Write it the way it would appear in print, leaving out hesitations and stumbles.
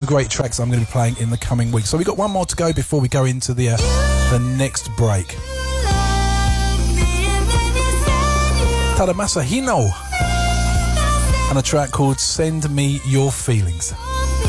great tracks I'm going to be playing in the coming weeks. So we've got one more to go before we go into the next break. Tadamasa Hino and a track called Send Me Your Feelings.